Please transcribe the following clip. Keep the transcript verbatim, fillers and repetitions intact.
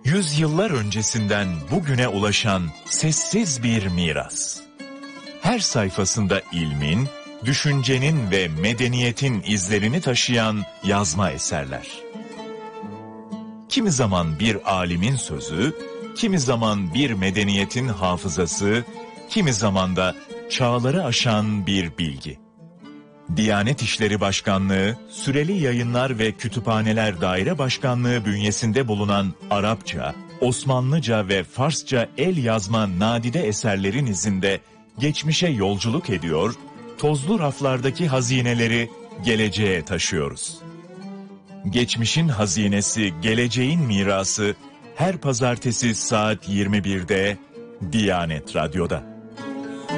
Yüzyıllar öncesinden bugüne ulaşan sessiz bir miras. Her sayfasında ilmin, düşüncenin ve medeniyetin izlerini taşıyan yazma eserler. Kimi zaman bir alimin sözü, kimi zaman bir medeniyetin hafızası, kimi zaman da çağları aşan bir bilgi. Diyanet İşleri Başkanlığı, Süreli Yayınlar ve Kütüphaneler Daire Başkanlığı bünyesinde bulunan Arapça, Osmanlıca ve Farsça el yazma nadide eserlerin izinde geçmişe yolculuk ediyor, tozlu raflardaki hazineleri geleceğe taşıyoruz. Geçmişin hazinesi, geleceğin mirası her pazartesi saat yirmi birde Diyanet Radyo'da.